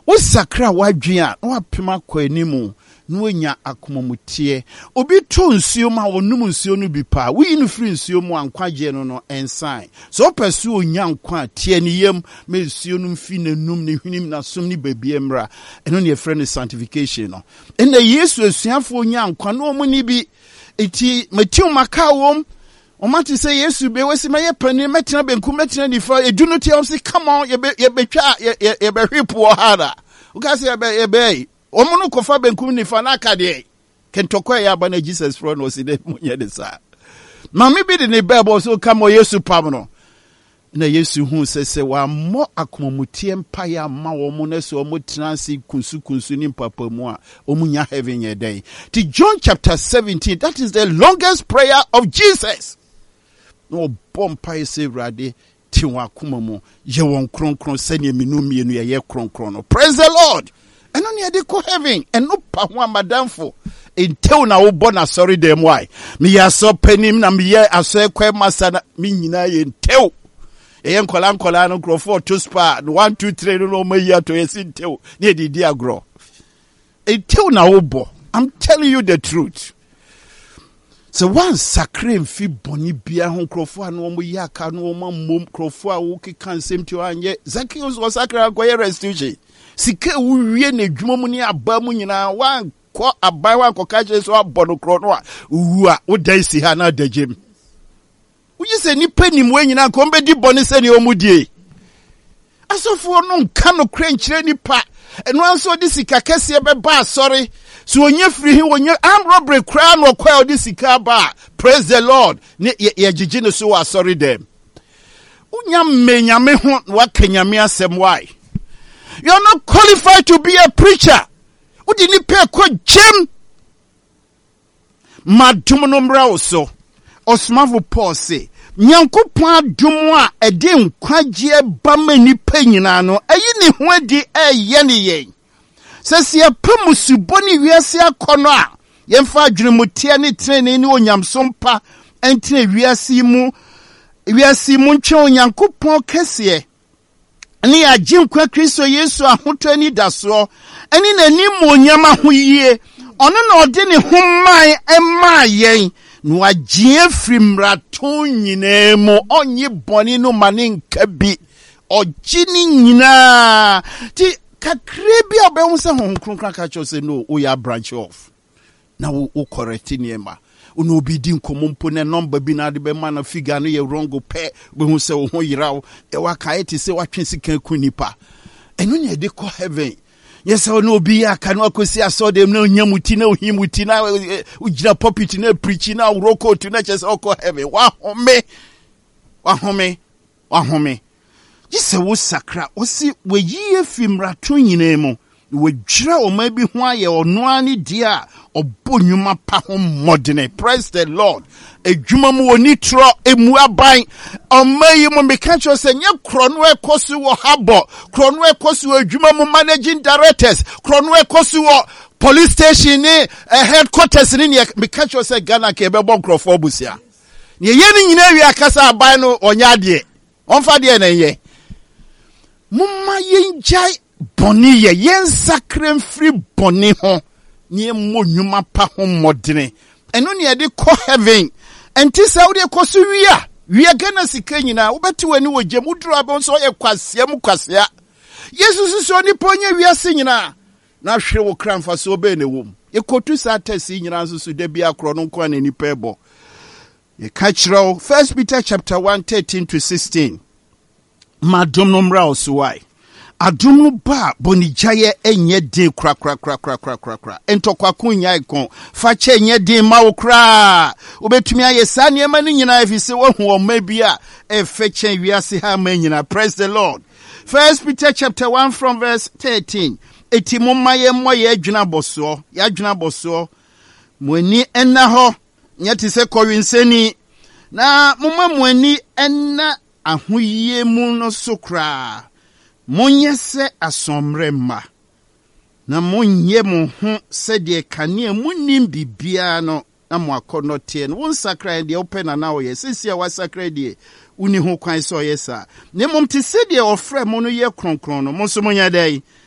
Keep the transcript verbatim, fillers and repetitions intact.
wo sakra wadwea na wapema kwa animu na wonya akomamutie obi to nsuo ma wonum nsuo no bi pa wi no free nsuo mu ankwaje no no ensan so pesu onya nkwa tie ne yam me nsuo no mfi nanum ne hwinim na som ne babie mra eno ne friend sanctification no ena Yesu asuafo onya nkwa no mu ni bi eti matiu maka wom omati say Yesu be wesi ma ye pani metina benku metina nifa eduno tie om say come on ye be ye betwa ye be hwepo hara uka say ye be ye be omuno kofa benku nifa na akade kentokwa ya ba na Jesus friend no say de munye de sa mami bi de ne bible so come o Yesu pam no na Yesu hu se se wa mo akomutie mpa ya ma wo mo na so mo transi kunsu kunsu ni papa mu a omunya heaven ye den. To John chapter seventeen, that is the longest prayer of Jesus. No bompa ise rade ti wa kuma mu ye won kronkron sane minu mienu ye ye kronkron no. Praise the Lord. Eno ne de ko heaven eno pa ho amadamfo entew na wo bo na sorry dem why me ya so panim na me ye aso ekwa masa na me nyina ye entew e nkola nkola no grofo to spa one two three no ma yi ato ye sintew ne di di agro entew na wo bo. I'm telling you the truth. So one sacred fi boni bia ho grofo anu mo yi aka no mo mom grofo a wo keka nsem ti anye Zacchaeus was sacred akoye restitution sika wo wie na dwuma mu ni aba mu nyina wan ko abai wan ko ka je so abono kro no a wu a wo dan si ha na dajem wo yi se ni panim we nyina ko mbedi boni se ni omudie asofo no nka no kra nkyire nipa eno anso de sika kese be ba sorry so onye free hin onye am robbery kra no kwa odi sika ba. Praise the Lord. Ne ye gigi no so sorry them unya menyame ho wa kenyame asem why you are not qualified to be a preacher. Udi ni pe ko gem madum no mra oso osmavo Paul say nyankopon adum a ede nkwagye ba mani pa nyina no ayi ne ho adi eye ne yen sese pamusu boni wiase akono a yemfa adwenemutie ne trene ne onyamsompa entine wiase mu wiase mu ntwe onyankopon kese ni ajinkwa Kristo Yesu ahoto ani daso ani nanim onyama ho yie ono na ode ne homman ema yen no agye frimraton nyinemu onye boni no mane nka bi ogini nyina ti kakrebi abehu se hon kronkran ka cho se no o ya branch off na wo correct niema uno bi di nkomompo ne number bi na de be ma na figure no ye wrong pe be hu se wo ho yirawo e wa ka eti se wa twen sika ku nipa eno ne de ko heaven yes no bi ya ka no akosi aso dem na onyamuti na ohimuti na ugira pulpit na preach na roko to na chese oko heaven wa home wa home wa home yise wo sakra osi we yie fimrato nyinemu we dwira o ma bi ho aye ono ani dia obonwuma pa ho modene. Praise the Lord. Edwuma mu oni tro emu aban omayi mo meka cho se nye krono ekosu wo habo krono ekosu edwuma mu managing directors krono ekosu wo police station ni uh, headquarters ni meka cho se Ghana ke be bon krofo busia ne ye ni nyina wi akasa aban no onya de onfa de na ye mumma yenjai boni ye yen sacred free boni ho ni mo nwuma pa ho modene eno ne ye de ko heaven enti sa wo de ko so wia wia Ghana sika nyina wo beti wani wo gem udura be so ye kwasea mu kwasea Yesu so ni ponye wia se nyina na hwe wo kramfa so be ne wom ye kotu sa tesi nyina so so de bia kro no kwa na ni pebo ye ka kiro First Peter chapter one thirteen to sixteen madom no mra oswai adum no ba bonijaye enye din kra kra kra kra kra kra kra entokwa kunya ikon fa che enye din ma wo kra obetumi aye sa ne ma nyina efise wo hu o ma bia e fe chen wiase ha ma nyina. Praise the Lord. First Peter chapter one from verse thirteen eti mommaye moye adwuna boso ya adwuna boso moni enna ho nyati se kowinseni na momma moni enna ahoyie mu no sokra monye se asomrema na monye mo ho se de kane munim bibia no na mo akono tie no won sakra de open na na oye sisia wa sakra de uni ho kwan so oye sa ne mom te se de ofre mo no ye kronkron no mo so monya dai